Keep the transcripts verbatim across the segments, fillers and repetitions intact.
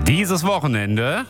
Dieses Wochenende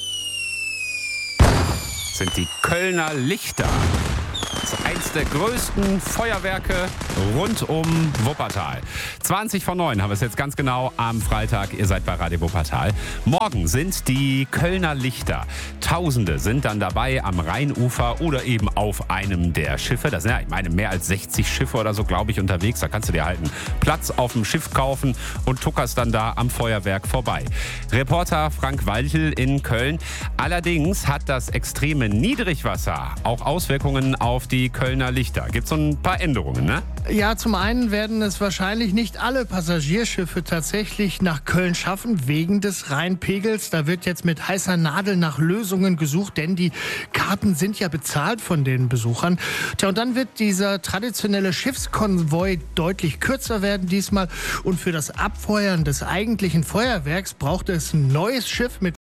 sind die Kölner Lichter. Das ist eins der größten Feuerwerke rund um Wuppertal. zwanzig vor neun haben wir es jetzt ganz genau am Freitag. Ihr seid bei Radio Wuppertal. Morgen sind die Kölner Lichter. Tausende sind dann dabei am Rheinufer oder eben auf einem der Schiffe. Da sind ja, ich meine, mehr als sechzig Schiffe oder so, glaube ich, unterwegs. Da kannst du dir halt einen Platz auf dem Schiff kaufen und tuckerst dann da am Feuerwerk vorbei. Reporter Frank Walchel in Köln. Allerdings hat das extreme Niedrigwasser auch Auswirkungen auf die Kölner Lichter. Gibt es so ein paar Änderungen, ne? Ja, zum einen werden es wahrscheinlich nicht alle Passagierschiffe tatsächlich nach Köln schaffen, wegen des Rheinpegels. Da wird jetzt mit heißer Nadel nach Lösungen gesucht, denn die Karten sind ja bezahlt von den Besuchern. Tja, und dann wird dieser traditionelle Schiffskonvoi deutlich kürzer werden diesmal. Und für das Abfeuern des eigentlichen Feuerwerks braucht es ein neues Schiff mit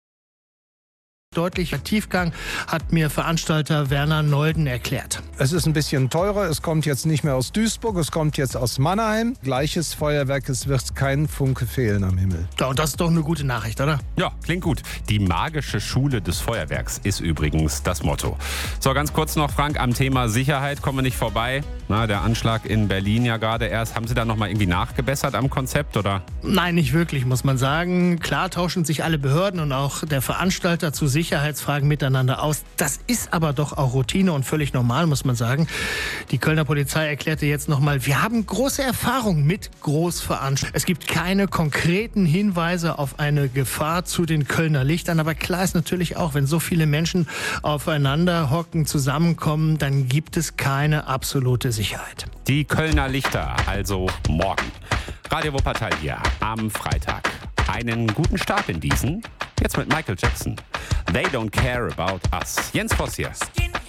deutlicher Tiefgang, hat mir Veranstalter Werner Nolden erklärt. Es ist ein bisschen teurer, es kommt jetzt nicht mehr aus Duisburg, es kommt jetzt aus Mannheim. Gleiches Feuerwerk, es wird kein Funke fehlen am Himmel. Ja, und das ist doch eine gute Nachricht, oder? Ja, klingt gut. Die magische Schule des Feuerwerks ist übrigens das Motto. So, ganz kurz noch, Frank, am Thema Sicherheit kommen wir nicht vorbei. Na, der Anschlag in Berlin ja gerade erst. Haben Sie da noch mal irgendwie nachgebessert am Konzept, oder? Nein, nicht wirklich, muss man sagen. Klar tauschen sich alle Behörden und auch der Veranstalter zu Sicherheitsfragen miteinander aus. Das ist aber doch auch Routine und völlig normal, muss man sagen. Die Kölner Polizei erklärte jetzt nochmal, wir haben große Erfahrung mit Großveranstaltungen. Es gibt keine konkreten Hinweise auf eine Gefahr zu den Kölner Lichtern. Aber klar ist natürlich auch, wenn so viele Menschen aufeinander hocken, zusammenkommen, dann gibt es keine absolute Sicherheit. Die Kölner Lichter, also morgen. Radio Wuppertal hier am Freitag. Einen guten Start in diesen. Jetzt mit Michael Jackson. They don't care about us. Jens Voss hier.